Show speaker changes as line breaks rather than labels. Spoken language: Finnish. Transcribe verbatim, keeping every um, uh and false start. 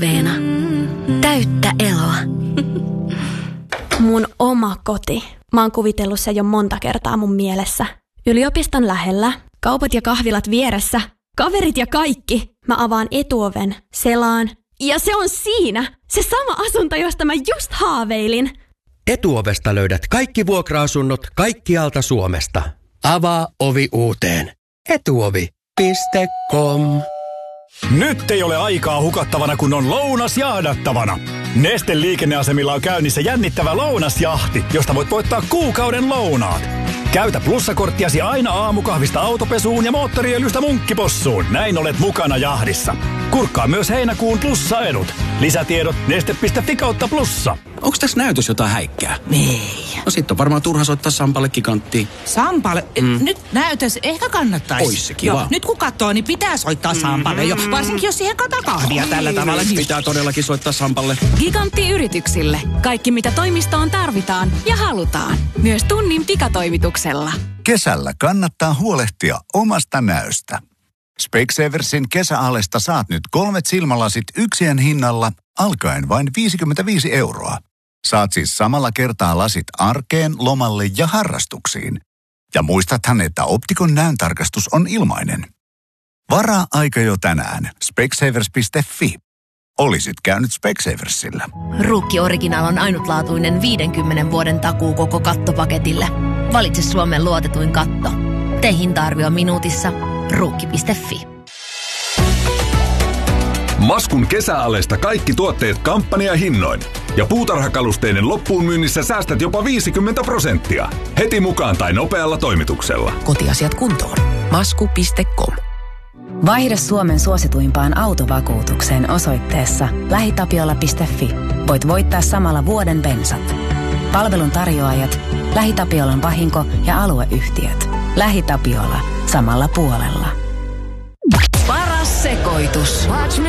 Veena. Täyttä eloa.
Mun oma koti. Mä oon kuvitellut se jo monta kertaa mun mielessä. Yliopiston lähellä, kaupat ja kahvilat vieressä, kaverit ja kaikki. Mä avaan etuoven, selaan. Ja se on siinä! Se sama asunto, josta mä just haaveilin.
Etuovesta löydät kaikki vuokra-asunnot kaikkialta Suomesta. Avaa ovi uuteen. Etuovi piste com.
Nyt ei ole aikaa hukattavana, kun on lounas jahdattavana. Neste liikenneasemilla on käynnissä jännittävä lounasjahti, josta voit voittaa kuukauden lounaat. Käytä plussakorttiasi aina aamukahvista autopesuun ja moottoriöljystä munkkipossuun. Näin olet mukana jahdissa. Kurkkaa myös heinäkuun plussaedut. Lisätiedot neste piste fi kautta plussa.
Onks tässä näytös jotain häikkää?
Ei.
No sit on varmaan turha soittaa Sampalle giganttiin.
Sampalle? Mm. Nyt näytös ehkä kannattaisi.
Ois se kiva.
Joo, nyt kun katsoo, niin pitää soittaa Sampalle jo. Varsinkin jos siihen kataa kahvia tällä tavalla.
Pitää todellakin soittaa Sampalle.
Gigantti-yrityksille. Kaikki mitä toimistoon tarvitaan ja halutaan. Myös tunnin pikatoimituksella.
Kesällä kannattaa huolehtia omasta näöstä. Specsaversin kesäalesta saat nyt kolmet silmälasit yksien hinnalla alkaen vain viisikymmentäviisi euroa. Saat siis samalla kertaa lasit arkeen, lomalle ja harrastuksiin. Ja muistathan, että Optikon näöntarkastus on ilmainen. Varaa aika jo tänään. specsavers piste fi. Olisit käynyt Specsaversilla.
Ruukki Original on ainutlaatuinen viidenkymmenen vuoden takuu koko kattopaketille. Valitse Suomen luotetuin katto. Tee hinta-arvio minuutissa. Ruukki piste fi.
Maskun kesäalesta kaikki tuotteet kampanjahinnoin. Ja puutarhakalusteiden loppuun myynnissä säästät jopa viisikymmentä prosenttia. Heti mukaan tai nopealla toimituksella.
Kotiasiat kuntoon. masku piste com.
Vaihda Suomen suosituimpaan autovakuutukseen osoitteessa lähitapiola piste fi. Voit voittaa samalla vuoden bensat. Palvelun tarjoajat, LähiTapiolan vahinko- ja alueyhtiöt. LähiTapiola. Samalla puolella.
Paras sekoitus.